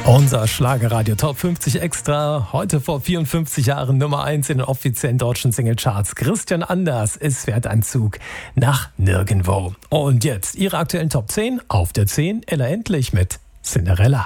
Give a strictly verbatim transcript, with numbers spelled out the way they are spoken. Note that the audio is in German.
Unser Schlagerradio Top fünfzig Extra. Heute vor vierundfünfzig Jahren Nummer eins in den offiziellen deutschen Singlecharts. Christian Anders, es fährt ein Zug nach nirgendwo. Und jetzt Ihre aktuellen Top zehn. Auf der zehn Ella Endlich mit Cinderella.